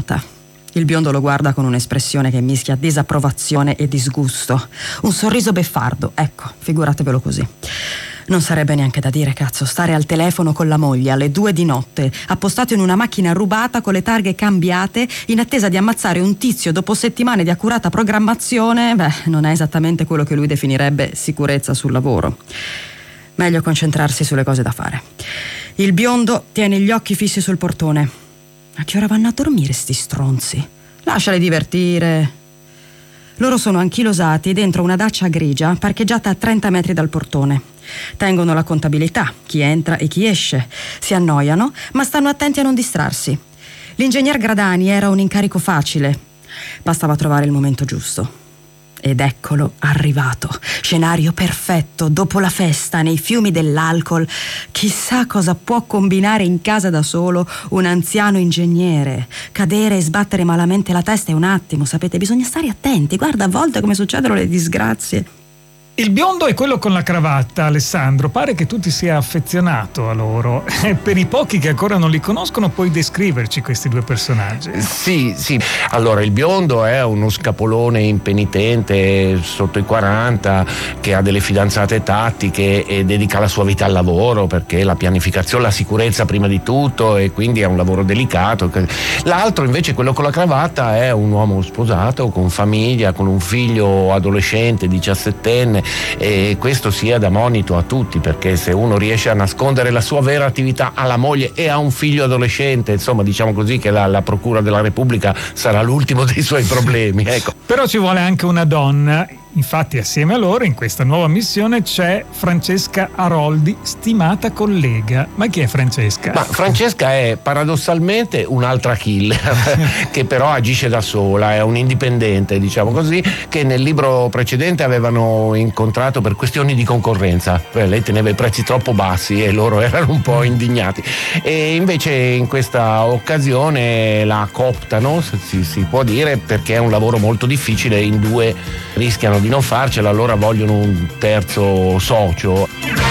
chiamata. Il biondo lo guarda con un'espressione che mischia disapprovazione e disgusto. Un sorriso beffardo, ecco, figuratevelo così. Non sarebbe neanche da dire, cazzo, stare al telefono con la moglie alle 2 di notte, appostato in una macchina rubata con le targhe cambiate, in attesa di ammazzare un tizio dopo settimane di accurata programmazione. Non è esattamente quello che lui definirebbe sicurezza sul lavoro. Meglio concentrarsi sulle cose da fare. Il biondo tiene gli occhi fissi sul portone. A che ora vanno a dormire sti stronzi? Lasciali divertire. Loro sono anchilosati dentro una Dacia grigia parcheggiata a 30 metri dal portone. Tengono la contabilità, chi entra e chi esce. Si annoiano, ma stanno attenti a non distrarsi. L'ingegner Gradani era un incarico facile. Bastava trovare il momento giusto. Ed eccolo arrivato. Scenario perfetto, dopo la festa, nei fiumi dell'alcol. Chissà cosa può combinare in casa da solo un anziano ingegnere. Cadere e sbattere malamente la testa è un attimo, sapete, bisogna stare attenti. Guarda a volte come succedono le disgrazie. Il biondo è quello con la cravatta, Alessandro. Pare che tu ti sia affezionato a loro. Per i pochi che ancora non li conoscono, puoi descriverci questi due personaggi? Sì. Allora, il biondo è uno scapolone impenitente sotto i 40 che ha delle fidanzate tattiche e dedica la sua vita al lavoro, perché la pianificazione, la sicurezza prima di tutto, e quindi è un lavoro delicato. L'altro invece, quello con la cravatta, è un uomo sposato, con famiglia, con un figlio adolescente, 17enne, e questo sia da monito a tutti, perché se uno riesce a nascondere la sua vera attività alla moglie e a un figlio adolescente, insomma, diciamo così che la Procura della Repubblica sarà l'ultimo dei suoi problemi, ecco. Però ci vuole anche una donna. Infatti assieme a loro in questa nuova missione c'è Francesca Aroldi, stimata collega. Ma chi è Francesca? Ma Francesca è paradossalmente un'altra killer che però agisce da sola, è un indipendente, diciamo così, che nel libro precedente avevano incontrato per questioni di concorrenza. Lei teneva i prezzi troppo bassi e loro erano un po' indignati, e invece in questa occasione la cooptano, si può dire, perché è un lavoro molto difficile, in due rischiano di non farcela, allora vogliono un terzo socio.